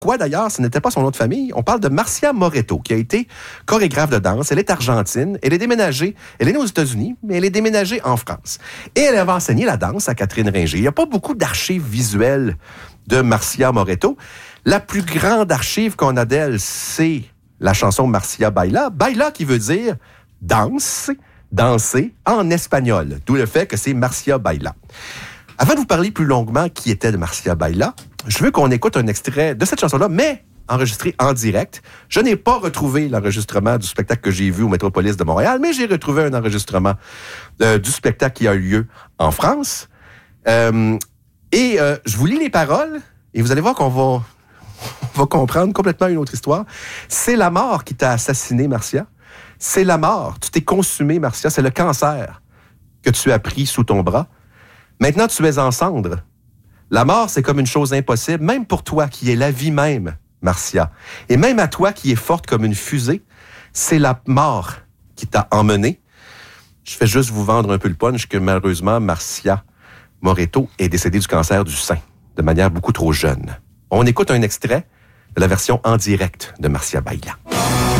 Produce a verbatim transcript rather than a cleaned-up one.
Pourquoi d'ailleurs, ce n'était pas son nom de famille? On parle de Marcia Moretto, qui a été chorégraphe de danse. Elle est argentine. Elle est déménagée. Elle est née aux États-Unis, mais elle est déménagée en France. Et elle avait enseigné la danse à Catherine Ringer. Il n'y a pas beaucoup d'archives visuelles de Marcia Moretto. La plus grande archive qu'on a d'elle, c'est la chanson Marcia Baila. Baila qui veut dire danse, danser en espagnol. D'où le fait que c'est Marcia Baila. Avant de vous parler plus longuement qui était de Marcia Baila, je veux qu'on écoute un extrait de cette chanson-là, mais enregistré en direct. Je n'ai pas retrouvé l'enregistrement du spectacle que j'ai vu au Métropolis de Montréal, mais j'ai retrouvé un enregistrement euh, du spectacle qui a eu lieu en France. Euh, et euh, je vous lis les paroles, et vous allez voir qu'on va, on va comprendre complètement une autre histoire. C'est la mort qui t'a assassiné, Marcia. C'est la mort. Tu t'es consumé, Marcia. C'est le cancer que tu as pris sous ton bras. Maintenant, tu es en cendres. La mort, c'est comme une chose impossible, même pour toi qui es la vie même, Marcia. Et même à toi qui es forte comme une fusée, c'est la mort qui t'a emmené. Je fais juste vous vendre un peu le punch que malheureusement, Marcia Moretto est décédée du cancer du sein, de manière beaucoup trop jeune. On écoute un extrait de la version en direct de Marcia Baila.